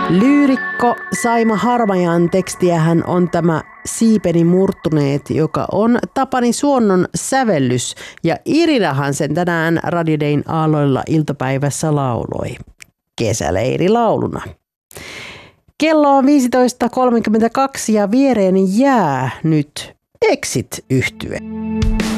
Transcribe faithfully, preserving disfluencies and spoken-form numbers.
Lyyrikko Saima Harmajan tekstiähän on tämä Siipeni murtuneet, joka on Tapani Suonnon sävellys. Ja Irinahan sen tänään Radio Dayn aalloilla iltapäivässä lauloi kesäleirilauluna. Kello on viisitoista kolmekymmentäkaksi ja viereeni jää nyt Exit-yhtye.